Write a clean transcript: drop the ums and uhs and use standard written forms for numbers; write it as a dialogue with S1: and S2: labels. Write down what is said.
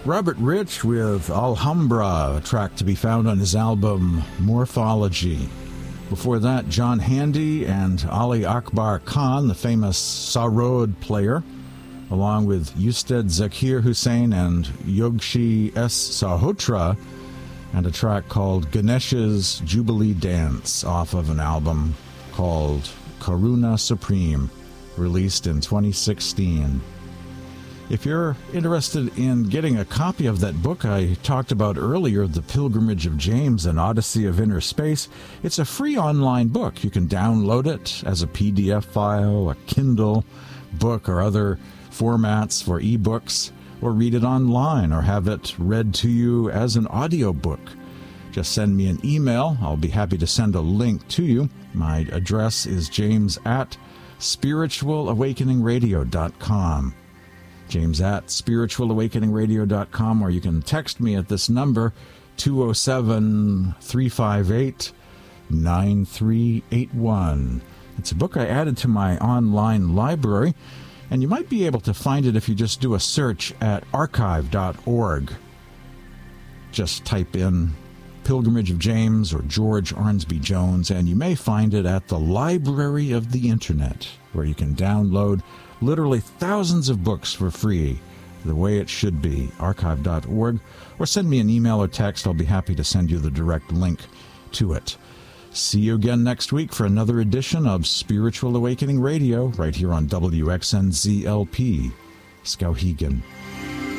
S1: Robert Rich with Alhambra, a track to be found on his album Morphology. Before that, John Handy and Ali Akbar Khan, the famous sarod player, along with Usted Zakir Hussain and Yogshi S. Sahotra, and a track called Ganesh's Jubilee Dance off of an album called Karuna Supreme, released in 2016. If you're interested in getting a copy of that book I talked about earlier, The Pilgrimage of James, An Odyssey of Inner Space, it's a free online book. You can download it as a PDF file, a Kindle book, or other formats for ebooks, or read it online, or have it read to you as an audiobook. Just send me an email. I'll be happy to send a link to you. My address is james@spiritualawakeningradio.com. james@spiritualawakeningradio.com, or you can text me at this number, 207-358-9381. It's a book I added to my online library, and you might be able to find it if you just do a search at archive.org. Just type in Pilgrimage of James or George Arnsby Jones, and you may find it at the Library of the Internet, where you can download literally thousands of books for free, the way it should be, archive.org, or send me an email or text. I'll be happy to send you the direct link to it. See you again next week for another edition of Spiritual Awakening Radio, right here on WXNZLP, Skowhegan.